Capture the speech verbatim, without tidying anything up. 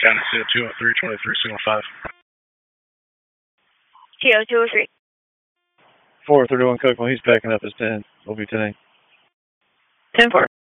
County C O two oh three, twenty-three, single five. C O two oh three. four thirty-one Cookman, he's backing up his ten. We'll be ten eight. ten four.